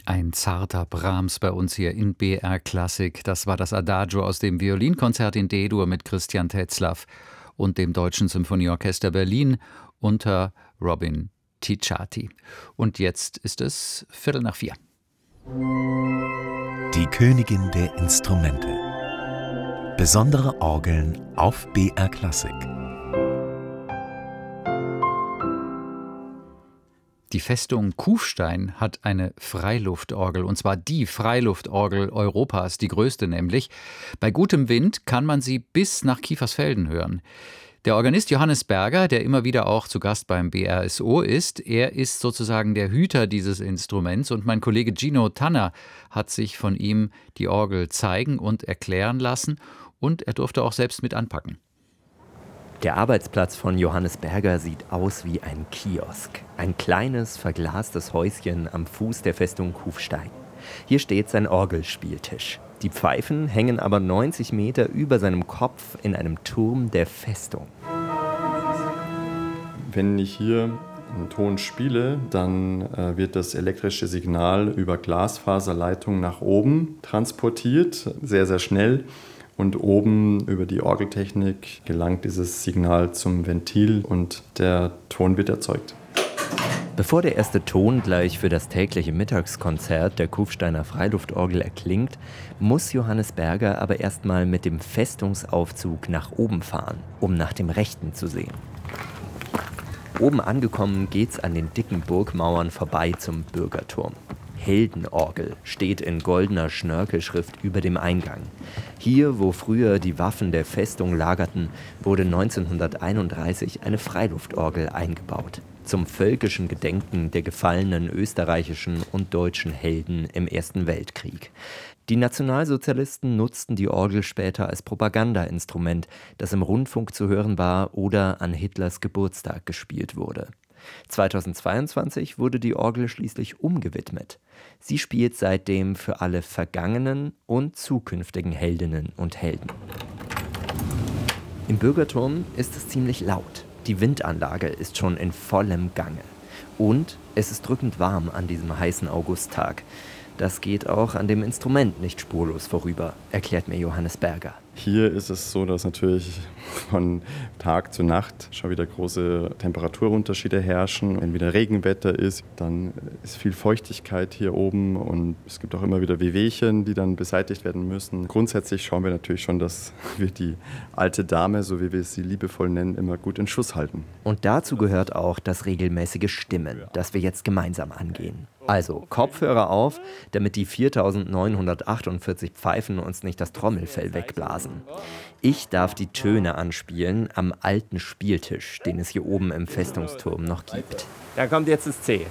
Ein zarter Brahms bei uns hier in BR Klassik. Das war das Adagio aus dem Violinkonzert in D-Dur mit Christian Tetzlaff und dem Deutschen Symphonieorchester Berlin unter Robin Ticciati. Und jetzt ist es 3:45. Die Königin der Instrumente. Besondere Orgeln auf BR Klassik. Die Festung Kufstein hat eine Freiluftorgel, und zwar die Freiluftorgel Europas, die größte nämlich. Bei gutem Wind kann man sie bis nach Kiefersfelden hören. Der Organist Johannes Berger, der immer wieder auch zu Gast beim BRSO ist, er ist sozusagen der Hüter dieses Instruments, und mein Kollege Gino Tanner hat sich von ihm die Orgel zeigen und erklären lassen, und er durfte auch selbst mit anpacken. Der Arbeitsplatz von Johannes Berger sieht aus wie ein Kiosk. Ein kleines, verglastes Häuschen am Fuß der Festung Kufstein. Hier steht sein Orgelspieltisch. Die Pfeifen hängen aber 90 Meter über seinem Kopf in einem Turm der Festung. Wenn ich hier einen Ton spiele, dann wird das elektrische Signal über Glasfaserleitung nach oben transportiert, sehr, sehr schnell. Und oben über die Orgeltechnik gelangt dieses Signal zum Ventil und der Ton wird erzeugt. Bevor der erste Ton gleich für das tägliche Mittagskonzert der Kufsteiner Freiluftorgel erklingt, muss Johannes Berger aber erstmal mit dem Festungsaufzug nach oben fahren, um nach dem Rechten zu sehen. Oben angekommen geht's an den dicken Burgmauern vorbei zum Bürgerturm. Heldenorgel steht in goldener Schnörkelschrift über dem Eingang. Hier, wo früher die Waffen der Festung lagerten, wurde 1931 eine Freiluftorgel eingebaut. Zum völkischen Gedenken der gefallenen österreichischen und deutschen Helden im Ersten Weltkrieg. Die Nationalsozialisten nutzten die Orgel später als Propagandainstrument, das im Rundfunk zu hören war oder an Hitlers Geburtstag gespielt wurde. 2022 wurde die Orgel schließlich umgewidmet. Sie spielt seitdem für alle vergangenen und zukünftigen Heldinnen und Helden. Im Bürgerturm ist es ziemlich laut. Die Windanlage ist schon in vollem Gange. Und es ist drückend warm an diesem heißen Augusttag. Das geht auch an dem Instrument nicht spurlos vorüber, erklärt mir Johannes Berger. Hier ist es so, dass natürlich von Tag zu Nacht schon wieder große Temperaturunterschiede herrschen. Wenn wieder Regenwetter ist, dann ist viel Feuchtigkeit hier oben und es gibt auch immer wieder Wehwehchen, die dann beseitigt werden müssen. Grundsätzlich schauen wir natürlich schon, dass wir die alte Dame, so wie wir sie liebevoll nennen, immer gut in Schuss halten. Und dazu gehört auch das regelmäßige Stimmen, das wir jetzt gemeinsam angehen. Also Kopfhörer auf, damit die 4.948 Pfeifen uns nicht das Trommelfell wegblasen. Ich darf die Töne anspielen am alten Spieltisch, den es hier oben im Festungsturm noch gibt. Da kommt jetzt das C.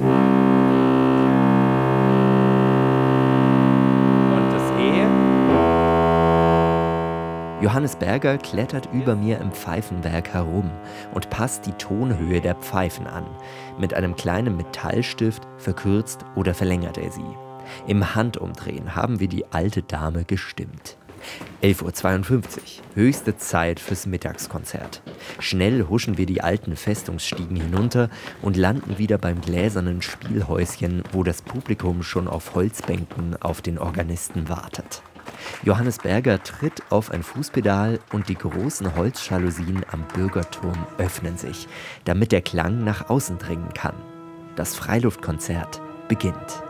Johannes Berger klettert über mir im Pfeifenwerk herum und passt die Tonhöhe der Pfeifen an. Mit einem kleinen Metallstift verkürzt oder verlängert er sie. Im Handumdrehen haben wir die alte Dame gestimmt. 11:52 Uhr, höchste Zeit fürs Mittagskonzert. Schnell huschen wir die alten Festungsstiegen hinunter und landen wieder beim gläsernen Spielhäuschen, wo das Publikum schon auf Holzbänken auf den Organisten wartet. Johannes Berger tritt auf ein Fußpedal und die großen Holzjalousien am Bürgerturm öffnen sich, damit der Klang nach außen dringen kann. Das Freiluftkonzert beginnt.